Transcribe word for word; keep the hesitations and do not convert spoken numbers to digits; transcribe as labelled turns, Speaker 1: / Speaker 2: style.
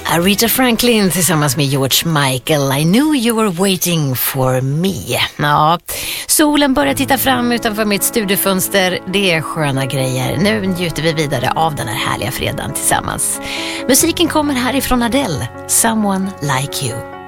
Speaker 1: Aretha Franklin tillsammans med George Michael. I knew you were waiting for me. Ja, solen börjar titta fram utanför mitt studiofönster. Det är sköna grejer. Nu njuter vi vidare av den här härliga fredagen tillsammans. Musiken kommer härifrån Adele. Someone like you.